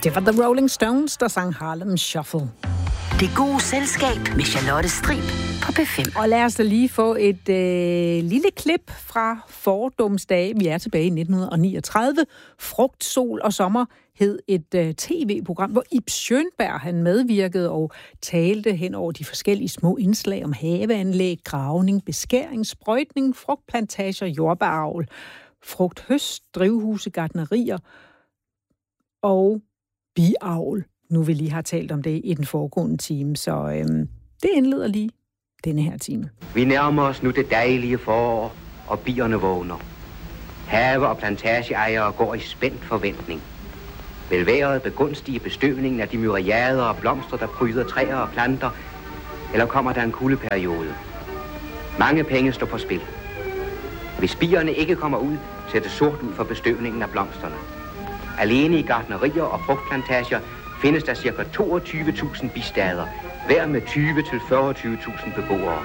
Det var The Rolling Stones, der sang Harlem Shuffle. Det gode selskab med Charlotte Strib på P5. Og lad os da lige få et lille klip fra fordomsdage. Vi er tilbage i 1939. Frugt, sol og sommer hed et tv-program, hvor Ib Schønberg han medvirkede og talte hen over de forskellige små indslag om haveanlæg, gravning, beskæring, sprøjtning, frugtplantager, jordbæravl, frugthøst, drivhuse, gartnerier og biavl. Nu vi lige har talt om det i den foregående time, så det indleder lige denne her time. Vi nærmer os nu det dejlige forår, og bierne vågner. Have- og plantageejere går i spændt forventning. Vil vejret begunstige bestøvningen af de myriader og blomster, der pryder træer og planter, eller kommer der en kuldeperiode? Mange penge står på spil. Hvis bierne ikke kommer ud, ser det sort ud for bestøvningen af blomsterne. Alene i gartnerier og frugtplantager findes der ca. 22.000 bistader, hver med 20.000 til 40.000 beboere.